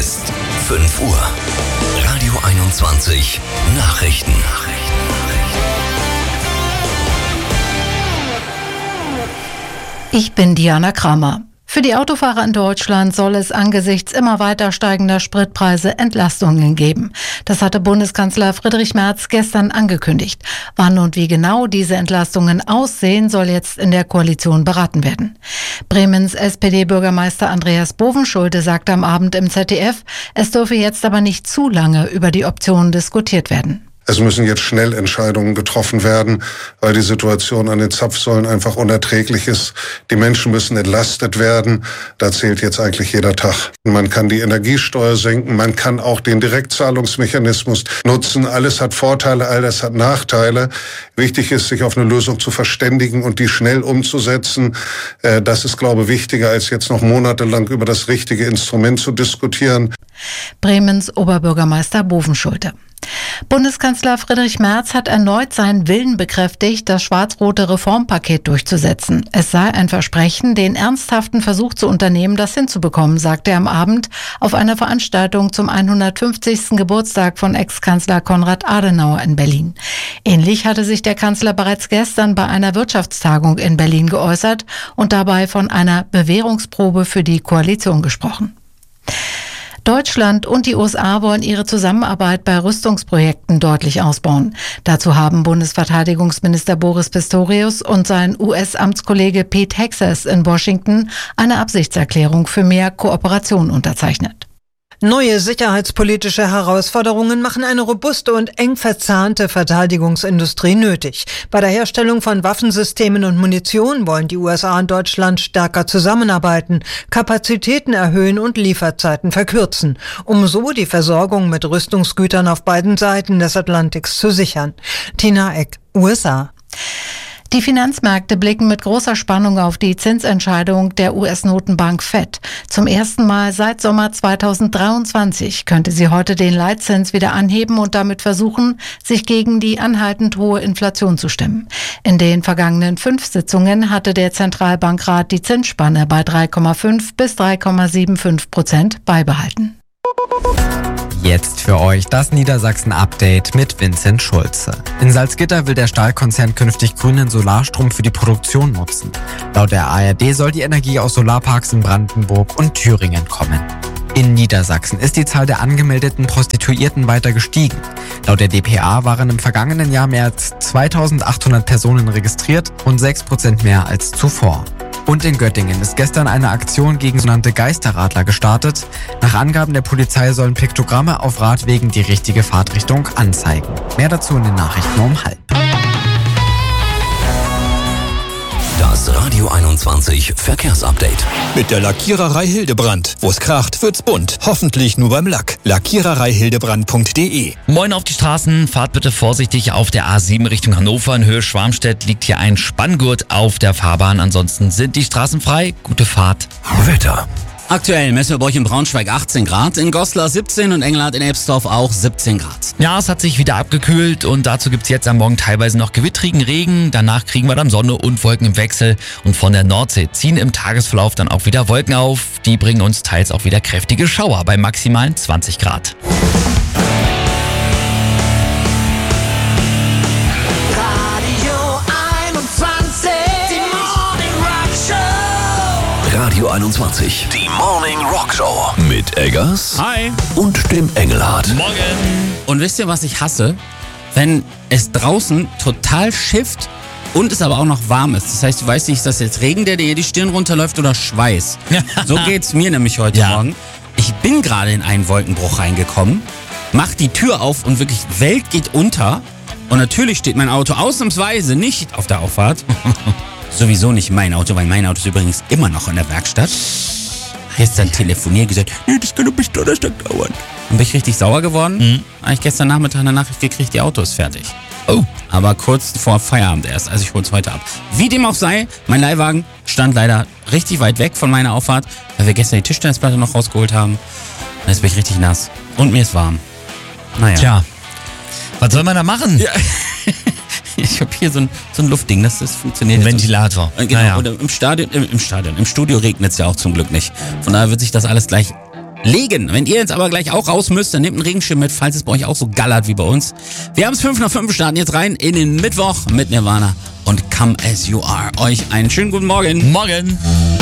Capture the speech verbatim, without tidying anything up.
ist fünf Uhr. Radio einundzwanzig Nachrichten. Ich bin Diana Kramer. Für die Autofahrer in Deutschland soll es angesichts immer weiter steigender Spritpreise Entlastungen geben. Das hatte Bundeskanzler Friedrich Merz gestern angekündigt. Wann und wie genau diese Entlastungen aussehen, soll jetzt in der Koalition beraten werden. Bremens S P D-Bürgermeister Andreas Bovenschulte sagte am Abend im Z D F, es dürfe jetzt aber nicht zu lange über die Optionen diskutiert werden. Es müssen jetzt schnell Entscheidungen getroffen werden, weil die Situation an den Zapfsäulen einfach unerträglich ist. Die Menschen müssen entlastet werden. Da zählt jetzt eigentlich jeder Tag. Man kann die Energiesteuer senken, man kann auch den Direktzahlungsmechanismus nutzen. Alles hat Vorteile, alles hat Nachteile. Wichtig ist, sich auf eine Lösung zu verständigen und die schnell umzusetzen. Das ist, glaube ich, wichtiger, als jetzt noch monatelang über das richtige Instrument zu diskutieren. Bremens Oberbürgermeister Bovenschulte. Bundeskanzler Friedrich Merz hat erneut seinen Willen bekräftigt, das schwarz-rote Reformpaket durchzusetzen. Es sei ein Versprechen, den ernsthaften Versuch zu unternehmen, das hinzubekommen, sagte er am Abend auf einer Veranstaltung zum hundertfünfzigsten Geburtstag von Ex-Kanzler Konrad Adenauer in Berlin. Ähnlich hatte sich der Kanzler bereits gestern bei einer Wirtschaftstagung in Berlin geäußert und dabei von einer Bewährungsprobe für die Koalition gesprochen. Deutschland und die U S A wollen ihre Zusammenarbeit bei Rüstungsprojekten deutlich ausbauen. Dazu haben Bundesverteidigungsminister Boris Pistorius und sein U S-Amtskollege Pete Hegseth in Washington eine Absichtserklärung für mehr Kooperation unterzeichnet. Neue sicherheitspolitische Herausforderungen machen eine robuste und eng verzahnte Verteidigungsindustrie nötig. Bei der Herstellung von Waffensystemen und Munition wollen die U S A und Deutschland stärker zusammenarbeiten, Kapazitäten erhöhen und Lieferzeiten verkürzen, um so die Versorgung mit Rüstungsgütern auf beiden Seiten des Atlantiks zu sichern. Tina Eck, U S A. Die Finanzmärkte blicken mit großer Spannung auf die Zinsentscheidung der U S-Notenbank Fed. Zum ersten Mal seit Sommer zweitausenddreiundzwanzig könnte sie heute den Leitzins wieder anheben und damit versuchen, sich gegen die anhaltend hohe Inflation zu stemmen. In den vergangenen fünf Sitzungen hatte der Zentralbankrat die Zinsspanne bei drei Komma fünf bis drei Komma fünfundsiebzig Prozent beibehalten. Jetzt für euch das Niedersachsen-Update mit Vincent Schulze. In Salzgitter will der Stahlkonzern künftig grünen Solarstrom für die Produktion nutzen. Laut der A R D soll die Energie aus Solarparks in Brandenburg und Thüringen kommen. In Niedersachsen ist die Zahl der angemeldeten Prostituierten weiter gestiegen. Laut der D P A waren im vergangenen Jahr mehr als zweitausendachthundert Personen registriert und sechs Prozent mehr als zuvor. Und in Göttingen ist gestern eine Aktion gegen sogenannte Geisterradler gestartet. Nach Angaben der Polizei sollen Piktogramme auf Radwegen die richtige Fahrtrichtung anzeigen. Mehr dazu in den Nachrichten um halb. Das Radio einundzwanzig Verkehrsupdate. Mit der Lackiererei Hildebrand. Wo's kracht, wird's bunt. Hoffentlich nur beim Lack. Lackiererei hildebrand punkt de. Moin auf die Straßen. Fahrt bitte vorsichtig auf der A sieben Richtung Hannover. In Höhe Schwarmstedt liegt hier ein Spanngurt auf der Fahrbahn. Ansonsten sind die Straßen frei. Gute Fahrt. Wetter. Aktuell messen wir bei euch in Braunschweig achtzehn Grad, in Goslar siebzehn und Engelhardt in Elbsdorf auch siebzehn Grad. Ja, es hat sich wieder abgekühlt und dazu gibt's jetzt am Morgen teilweise noch gewittrigen Regen. Danach kriegen wir dann Sonne und Wolken im Wechsel. Und von der Nordsee ziehen im Tagesverlauf dann auch wieder Wolken auf. Die bringen uns teils auch wieder kräftige Schauer bei maximalen zwanzig Grad. Radio einundzwanzig, die Morning Rock Show mit Eggers Hi. und dem Engelhardt. Morgen. Und wisst ihr, was ich hasse? Wenn es draußen total schifft und es aber auch noch warm ist. Das heißt, du weißt nicht, ist das jetzt Regen, der dir die Stirn runterläuft oder Schweiß? So geht's mir nämlich heute ja. Morgen. Ich bin gerade in einen Wolkenbruch reingekommen, mach die Tür auf und wirklich Welt geht unter. Und natürlich steht mein Auto ausnahmsweise nicht auf der Auffahrt. Sowieso nicht mein Auto, weil mein Auto ist übrigens immer noch in der Werkstatt. Gestern telefoniert, gesagt, nee, das kann doch bis Donnerstag dauern. Dann bin ich richtig sauer geworden. Mhm. Habe ich gestern Nachmittag eine Nachricht gekriegt, die Auto ist fertig. Oh. Aber kurz vor Feierabend erst, also ich hol's heute ab. Wie dem auch sei, mein Leihwagen stand leider richtig weit weg von meiner Auffahrt, weil wir gestern die Tischtennisplatte noch rausgeholt haben. Und jetzt bin ich richtig nass. Und mir ist warm. Naja. Tja, was soll man da machen? Ja. Ich habe hier so ein, so ein Luftding, das, das funktioniert. Ein Ventilator. Genau, naja. Oder im Stadion, im, im Stadion, im Studio regnet es ja auch zum Glück nicht. Von daher wird sich das alles gleich legen. Wenn ihr jetzt aber gleich auch raus müsst, dann nehmt einen Regenschirm mit, falls es bei euch auch so gallert wie bei uns. Wir haben es fünf nach fünf, starten jetzt rein in den Mittwoch mit Nirvana und Come As You Are. Euch einen schönen guten Morgen. Morgen.